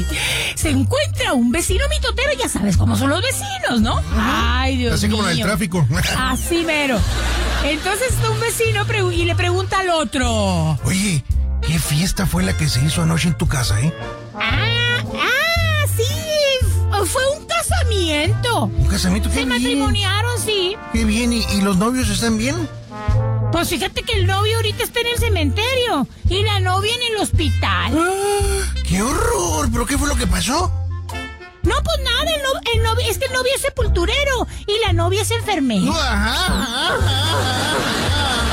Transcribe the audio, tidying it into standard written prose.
Se encuentra un vecino mitotero, ya sabes cómo son los vecinos, ¿no? Ay, Dios mío. Así como en el tráfico. Así mero. Entonces está un vecino y le pregunta al otro. Oye, ¿qué fiesta fue la que se hizo anoche en tu casa, eh? Sí, fue un casamiento. ¿Un casamiento? Qué Se bien. matrimoniaron, sí. Qué bien, ¿y los novios están bien? Pues fíjate que el novio ahorita está en el cementerio y la novia en el hospital. ¡Qué horror! ¿Pero qué fue lo que pasó? No, pues nada, el novio es sepulturero y la novia es enfermera. Ajá.